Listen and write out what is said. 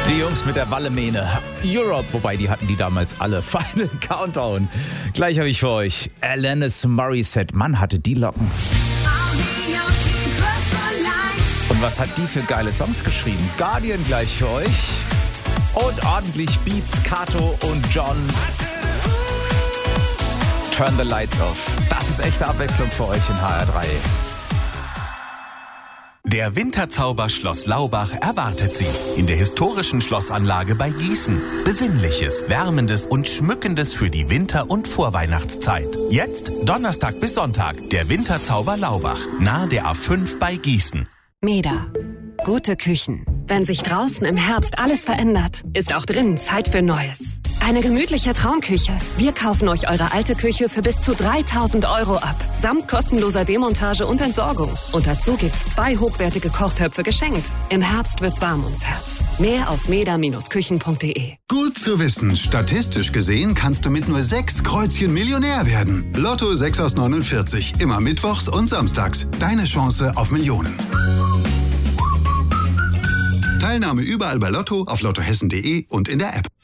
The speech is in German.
Die Jungs mit der Wallemähne. Europe, wobei die hatten die damals alle. Final Countdown. Gleich habe ich für euch Alanis Morissette. Mann, hatte die Locken. Und was hat die für geile Songs geschrieben? Guardian gleich für euch. Und ordentlich Beats, Kato und John. Turn the Lights Off. Das ist echte Abwechslung für euch in HR3. Der Winterzauber Schloss Laubach erwartet Sie in der historischen Schlossanlage bei Gießen. Besinnliches, Wärmendes und Schmückendes für die Winter- und Vorweihnachtszeit. Jetzt Donnerstag bis Sonntag, der Winterzauber Laubach, nahe der A5 bei Gießen. MEDA. Gute Küchen. Wenn sich draußen im Herbst alles verändert, ist auch drinnen Zeit für Neues. Eine gemütliche Traumküche. Wir kaufen euch eure alte Küche für bis zu 3.000 € ab. Samt kostenloser Demontage und Entsorgung. Und dazu gibt's 2 hochwertige Kochtöpfe geschenkt. Im Herbst wird's warm ums Herz. Mehr auf meda-küchen.de. Gut zu wissen, statistisch gesehen kannst du mit nur 6 Kreuzchen Millionär werden. Lotto 6 aus 49, immer mittwochs und samstags. Deine Chance auf Millionen. Teilnahme überall bei Lotto, auf lottohessen.de und in der App.